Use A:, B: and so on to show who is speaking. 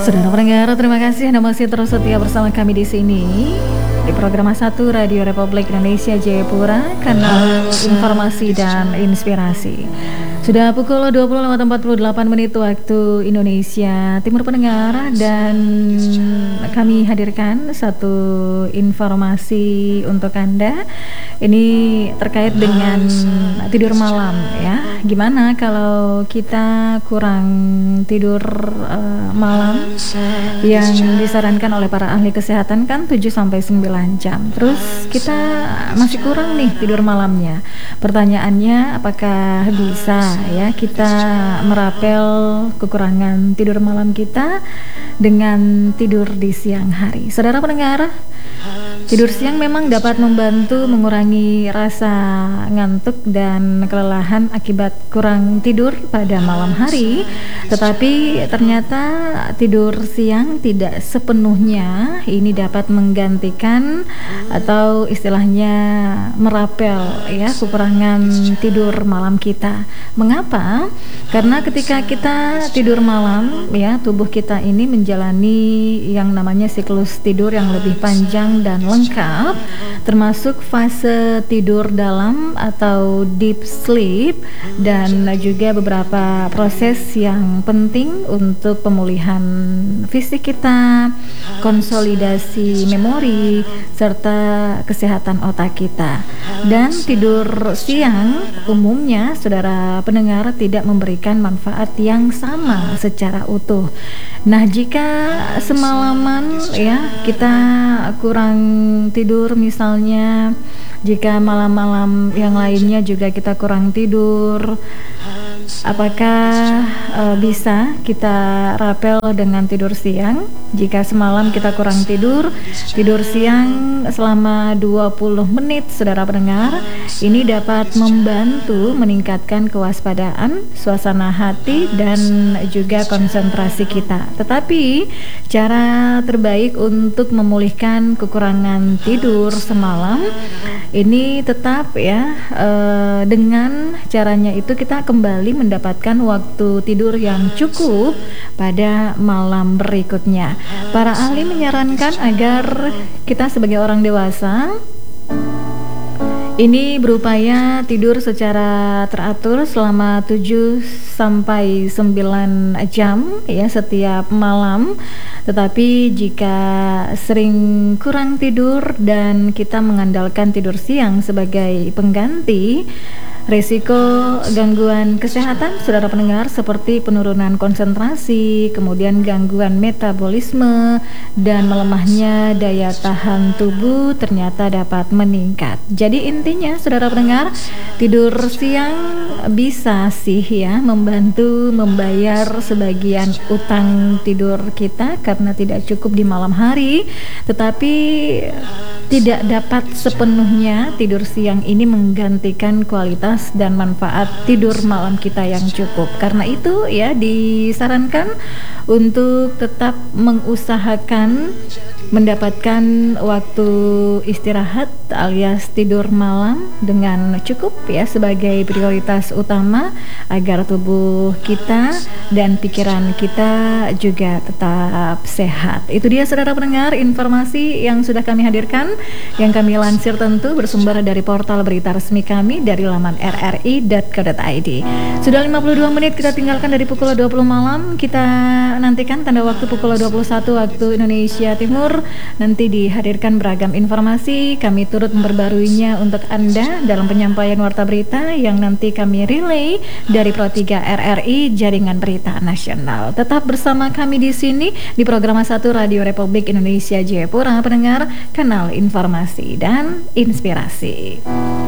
A: Saudara pendengar, terima kasih Anda masih terus setia bersama kami di sini di program 1 Radio Republik Indonesia Jayapura, kanal informasi dan inspirasi. Sudah pukul 20.48 waktu Indonesia Timur pendengar, dan kami hadirkan satu informasi untuk Anda. Ini terkait dengan tidur malam ya. Gimana kalau kita kurang tidur malam yang disarankan oleh para ahli kesehatan kan 7-9 jam. Terus kita masih kurang nih tidur malamnya. Pertanyaannya, apakah bisa ya kita merapel kekurangan tidur malam kita dengan tidur di siang hari? Saudara pendengar, tidur siang memang dapat membantu mengurangi rasa ngantuk dan kelelahan akibat kurang tidur pada malam hari. Tetapi ternyata tidur siang tidak sepenuhnya ini dapat menggantikan atau istilahnya merapel ya kekurangan tidur malam kita. Mengapa? Karena ketika kita tidur malam ya, tubuh kita ini menjalani yang namanya siklus tidur yang lebih panjang dan lengkap, termasuk fase tidur dalam atau deep sleep, dan juga beberapa proses yang penting untuk pemulihan fisik kita, konsolidasi memori, serta kesehatan otak kita. Dan tidur siang umumnya, saudara pendengar, tidak memberikan manfaat yang sama secara utuh. Nah, jika semalaman ya kita kurang tidur, misalnya jika malam-malam yang lainnya juga kita kurang tidur, apakah bisa kita rapel dengan tidur siang? Jika semalam kita kurang tidur, tidur siang selama 20 menit, saudara pendengar, ini dapat membantu meningkatkan kewaspadaan, suasana hati, dan juga konsentrasi kita. Tetapi cara terbaik untuk memulihkan kekurangan tidur semalam ini tetap ya dengan caranya itu kita kembali mendapatkan waktu tidur yang cukup pada malam berikutnya. Para ahli menyarankan agar kita sebagai orang dewasa ini berupaya tidur secara teratur selama 7-9 jam ya setiap malam. Tetapi jika sering kurang tidur dan kita mengandalkan tidur siang sebagai pengganti, risiko gangguan kesehatan, saudara pendengar, seperti penurunan konsentrasi, kemudian gangguan metabolisme, dan melemahnya daya tahan tubuh ternyata dapat meningkat. Jadi intinya, saudara pendengar, tidur siang bisa sih ya membantu membayar sebagian utang tidur kita karena tidak cukup di malam hari, tetapi tidak dapat sepenuhnya tidur siang ini menggantikan kualitas dan manfaat tidur malam kita yang cukup. Karena itu ya disarankan untuk tetap mengusahakan mendapatkan waktu istirahat alias tidur malam dengan cukup ya sebagai prioritas utama agar tubuh kita dan pikiran kita juga tetap sehat. Itu dia, saudara pendengar, informasi yang sudah kami hadirkan, yang kami lansir tentu bersumber dari portal berita resmi kami dari laman rri.co.id. Sudah 52 menit kita tinggalkan dari pukul 20 malam. Kita nantikan tanda waktu pukul 21 waktu Indonesia Timur. Nanti dihadirkan beragam informasi. Kami turut memperbaruinya untuk Anda dalam penyampaian warta berita yang nanti kami relay dari Pro 3 RRI Jaringan Berita Nasional. Tetap bersama kami di sini di program 1 Radio Republik Indonesia Jayapura, pendengar kanal informasi dan inspirasi.